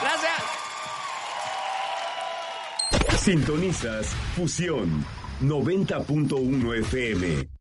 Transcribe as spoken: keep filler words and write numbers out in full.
Gracias. Sintonizas Fusión noventa punto uno F M.